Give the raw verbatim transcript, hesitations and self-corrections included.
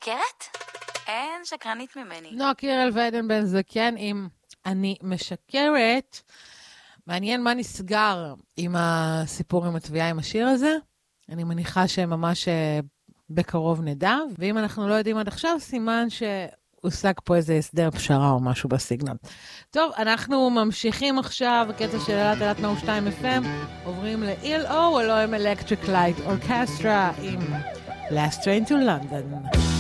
משקרת? אין שקרנית ממני. נועה קירל ועדן בן זקן עם אני משקרת. מעניין מה נסגר עם הסיפור עם התביעה עם השיר הזה. אני מניחה שממש בקרוב נדע, ואם אנחנו לא יודעים עד עכשיו, סימן שהושג פה איזה הסדר פשרה או משהו בסגנון. טוב, אנחנו ממשיכים עכשיו, הקטע של אלת אלת מאה ושתיים אף אם, עוברים ל-E L O, הלוא הם Electric Light Orchestra עם Last Train to London.